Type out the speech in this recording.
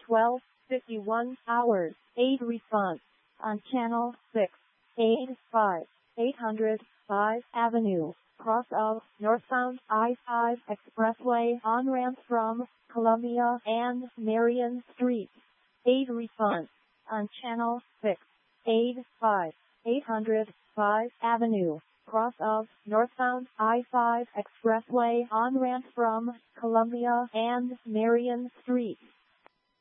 12:51 hours. 8 response on channel 6. 85 800 5 Avenue, cross of northbound I-5 Expressway on-ramp from Columbia and Marion Street. 8 response on channel 6. 85 800 5 Avenue, cross of northbound I-5 Expressway on-ramp from Columbia and Marion Street.